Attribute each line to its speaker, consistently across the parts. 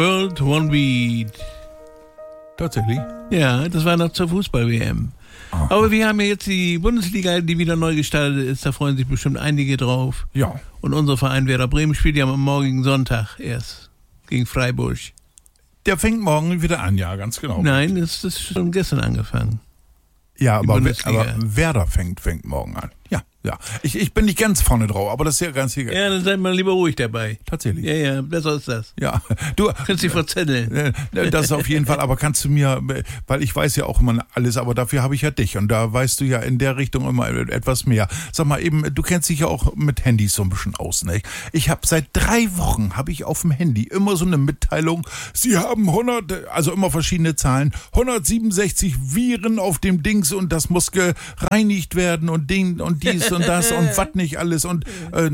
Speaker 1: World One Beat.
Speaker 2: Tatsächlich?
Speaker 1: Ja, das war noch zur Fußball-WM.
Speaker 2: Aha.
Speaker 1: Aber wir haben ja jetzt die Bundesliga, die wieder neu gestartet ist. Da freuen sich bestimmt einige drauf.
Speaker 2: Ja.
Speaker 1: Und unser Verein Werder Bremen spielt ja am morgigen Sonntag erst gegen Freiburg.
Speaker 2: Der fängt morgen wieder an, ja, ganz genau.
Speaker 1: Nein, das ist schon gestern angefangen.
Speaker 2: Ja, aber
Speaker 1: Bundesliga.
Speaker 2: Werder fängt morgen an. Ja, ja. Ich bin nicht ganz vorne drauf, aber das ist ja ganz egal.
Speaker 1: Ja, dann seid mal lieber ruhig dabei.
Speaker 2: Tatsächlich.
Speaker 1: Ja, besser ist das.
Speaker 2: Ja, du
Speaker 1: Kannst dich verzetteln.
Speaker 2: Das ist auf jeden Fall, aber kannst du mir, weil ich weiß ja auch immer alles, aber dafür habe ich ja dich und da weißt du ja in der Richtung immer etwas mehr. Sag mal eben, du kennst dich ja auch mit Handys so ein bisschen aus, ne? Ich habe seit 3 Wochen auf dem Handy immer so eine Mitteilung, Sie haben 100, also immer verschiedene Zahlen, 167 Viren auf dem Dings und das muss gereinigt werden und dies und das und was nicht alles und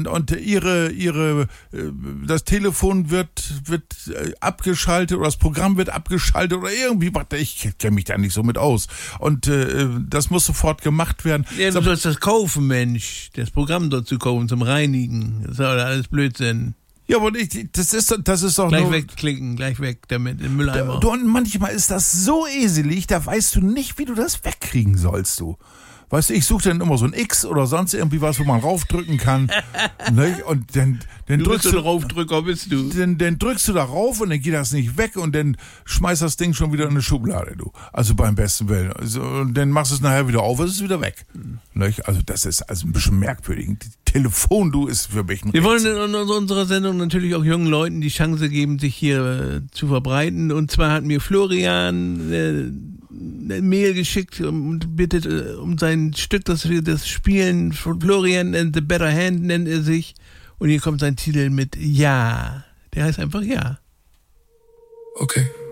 Speaker 2: das Telefon wird abgeschaltet oder das Programm wird abgeschaltet oder irgendwie, ich kenne mich da nicht so mit aus und das muss sofort gemacht werden.
Speaker 1: Ja, du sollst das kaufen, Mensch. Das Programm dort zu kaufen zum Reinigen. Das ist doch alles Blödsinn.
Speaker 2: Ja, aber das ist doch
Speaker 1: gleich
Speaker 2: nur...
Speaker 1: wegklicken, gleich weg damit, im Mülleimer.
Speaker 2: Und manchmal ist das so eselig, da weißt du nicht, wie du das wegkriegen sollst, du. Weißt du, ich suche dann immer so ein X oder sonst irgendwie was, wo man raufdrücken kann. Ne? Und dann drückst du...
Speaker 1: Raufdrücker bist du.
Speaker 2: Dann drückst du da rauf und dann geht das nicht weg und dann schmeißt das Ding schon wieder in eine Schublade, du. Also beim besten Willen. Also, und dann machst du es nachher wieder auf, es ist wieder weg. Ne? Also das ist also ein bisschen merkwürdig. Telefon, du, ist für mich ein
Speaker 1: Wir
Speaker 2: Rätsel.
Speaker 1: wollen in unserer Sendung natürlich auch jungen Leuten die Chance geben, sich hier zu verbreiten. Und zwar hat mir Florian eine Mail geschickt und bittet um sein Stück, dass wir das spielen. Florian and the Better Hand nennt er sich. Und hier kommt sein Titel mit Ja. Der heißt einfach Ja.
Speaker 3: Okay.